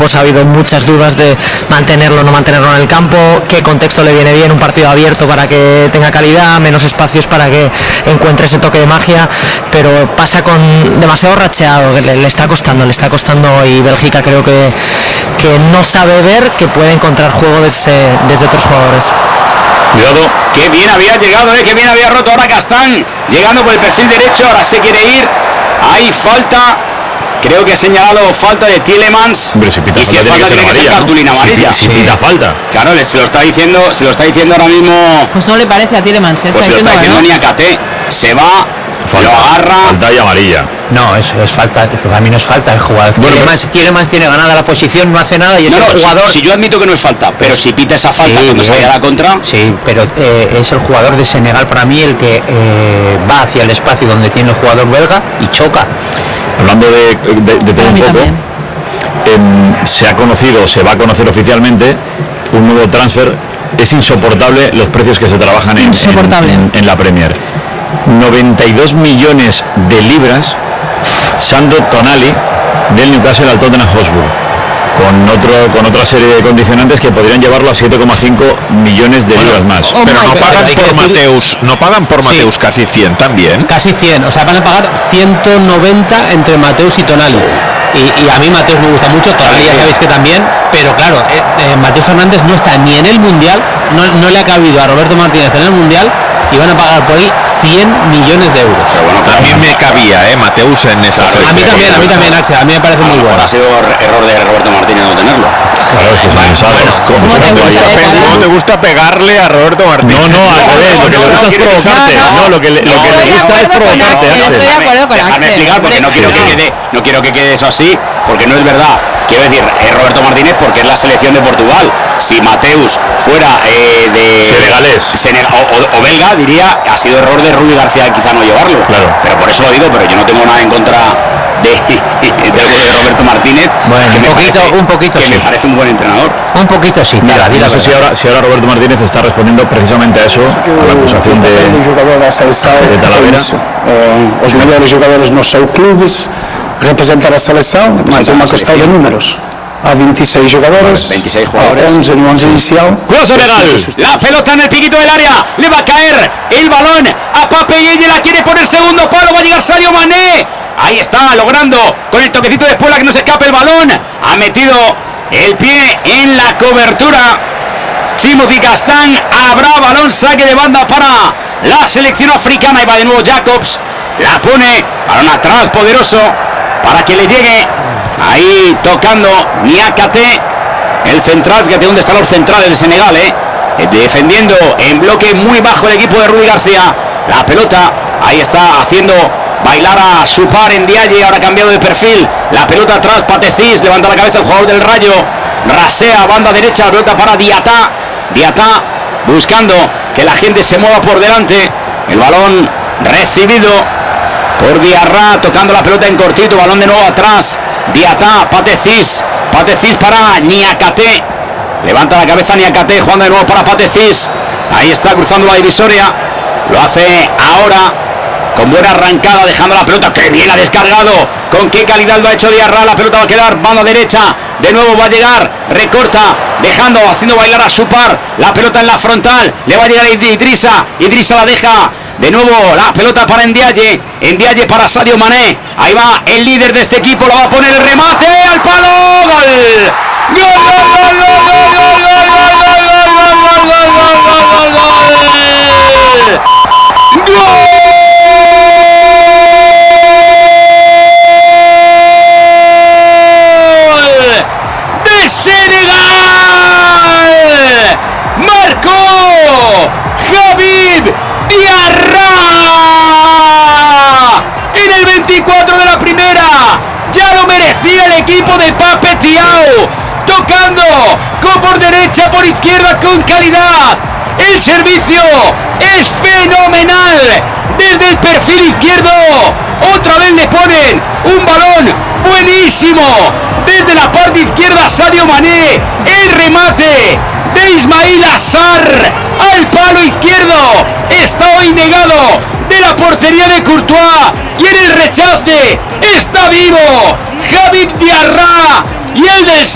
Campos ha habido muchas dudas de mantenerlo o no mantenerlo en el campo, qué contexto le viene bien, un partido abierto para que tenga calidad, menos espacios para que encuentre ese toque de magia, pero pasa con demasiado racheado, le está costando y Bélgica creo que no sabe ver que puede encontrar juego desde otros jugadores. Cuidado, que bien había llegado, que bien había roto ahora Castán, llegando por el perfil derecho, ahora se quiere ir, hay falta, creo que ha señalado falta de Tielemans. Hombre, si pita y si es falta tiene que ser cartulina amarilla. Si pita falta. Claro, se lo está diciendo ahora mismo. Pues no le parece a Tielemans, pues se lo está diciendo Niakate, se va, falta, lo agarra. Falta y amarilla. No, es falta, para mí no es falta el jugador. Bueno, Tielemans tiene ganada la posición, no hace nada y es el jugador. Si yo admito que no es falta, pero si pita esa falta cuando se vaya a la contra. Sí, pero es el jugador de Senegal para mí el que va hacia el espacio donde tiene el jugador belga y choca. Hablando de todo un poco, se va a conocer oficialmente un nuevo transfer. Es insoportable los precios que se trabajan en la Premier. 92 millones de libras Sandro Tonali del Newcastle al Tottenham Hotspur, con otra serie de condicionantes que podrían llevarlo a 7,5 millones de libras más. Pero no pagan por Mateus casi 100 también. Casi 100, o sea, van a pagar 190 entre Mateus y Tonali. Y a mí Mateus me gusta mucho, Tonali ya sabéis que también, pero claro, Mateus Fernández no está ni en el Mundial, no le ha cabido a Roberto Martínez en el Mundial y van a pagar por ahí 100 millones de euros. Pero bueno, también me cabía, Mateus en esa a mí también, Axel, a mí me parece muy bueno. Ha sido error de Roberto Martínez no tenerlo. Claro, es que ¿Cómo te gusta pegarle a Roberto Martínez? No, al revés, lo que le gusta es provocarte. No, lo que le gusta es provocarte. Estoy de acuerdo con Axel. Explicar porque no quiero que quede eso así, porque no es verdad. Quiero decir, es Roberto Martínez porque es la selección de Portugal. Si Mateus fuera de senegalés o belga, diría, ha sido error de Rui García quizá no llevarlo. Claro. Pero por eso lo digo, pero yo no tengo nada en contra de Roberto Martínez. Bueno, un poquito que sí. Me parece un buen entrenador. Un poquito sí. Mira, no sé si ahora Roberto Martínez está respondiendo precisamente a eso, a la acusación de Talavera. Os melhores jogadores nos seus clubes representar a seleção, mas é uma questão de números. A 26 jugadores, 26 jugadores, 11 en el 11 inicial. La pelota en el piquito del área, le va a caer el balón a Pape y ella la quiere por el segundo palo, va a llegar Sadio Mané. Ahí está, logrando con el toquecito de Puebla que no se escape el balón. Ha metido el pie en la cobertura Timothy Castán. Habrá balón, saque de banda para la selección africana. Y va de nuevo Jacobs, la pone, balón atrás, poderoso, para que le llegue. Ahí tocando Niakate, el central, fíjate dónde están los centrales de Senegal, defendiendo en bloque muy bajo el equipo de Rui García. La pelota, ahí está haciendo bailar a su par en Ndiaye, ahora cambiado de perfil. La pelota atrás, Patecis, levanta la cabeza el jugador del Rayo, rasea, banda derecha, la pelota para Diatá. Diatá buscando que la gente se mueva por delante. El balón recibido por Diarra, tocando la pelota en cortito, balón de nuevo atrás. Diatá, Patecis para Niakate, levanta la cabeza Niakate, jugando de nuevo para Patecis, ahí está cruzando la divisoria, lo hace ahora con buena arrancada, dejando la pelota, que bien ha descargado, con qué calidad lo ha hecho Diarra, la pelota va a quedar banda derecha, de nuevo va a llegar, recorta, haciendo bailar a su par, la pelota en la frontal, le va a llegar Idrissa la deja. De nuevo la pelota para Ndiaye para Sadio Mané. Ahí va el líder de este equipo, lo va a poner el remate al palo. ¡Gol! ¡De Senegal! ¡Marcó Habib Diarra en el 24 de la primera! Ya lo merecía el equipo de Pape Thiaw, tocando por derecha, por izquierda con calidad. El servicio es fenomenal desde el perfil izquierdo. Otra vez le ponen un balón buenísimo desde la parte izquierda. Sadio Mané, el remate de Ismail Assar al palo izquierdo, está hoy negado de la portería de Courtois, y en el rechace está vivo Habib Diarra, y el del